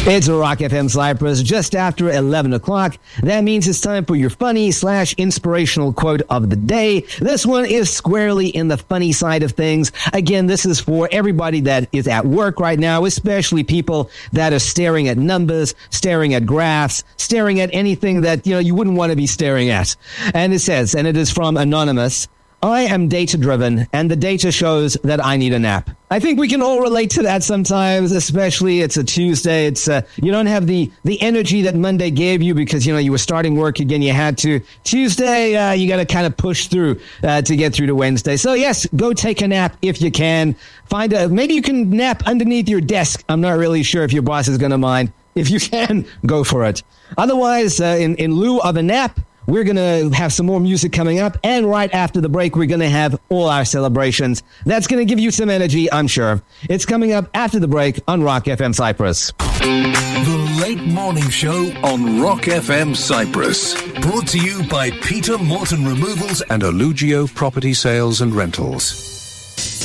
It's Rock FM Cyprus, just after 11 o'clock. That means it's time for your funny/inspirational quote of the day. This one is squarely in the funny side of things. Again, this is for everybody that is at work right now, especially people that are staring at numbers, staring at graphs, staring at anything that, you wouldn't want to be staring at. And it says, and it is from Anonymous, I am data-driven, and the data shows that I need a nap. I think we can all relate to that sometimes, especially it's a Tuesday. It's you don't have the energy that Monday gave you because, you were starting work again. You had to. Tuesday, you got to kind of push through to get through to Wednesday. So, yes, go take a nap if you can. Maybe you can nap underneath your desk. I'm not really sure if your boss is going to mind. If you can, go for it. Otherwise, in lieu of a nap, we're going to have some more music coming up, and right after the break, we're going to have all our celebrations. That's going to give you some energy, I'm sure. It's coming up after the break on Rock FM Cyprus. The Late Morning Show on Rock FM Cyprus. Brought to you by Peter Morton Removals and Alugio Property Sales and Rentals.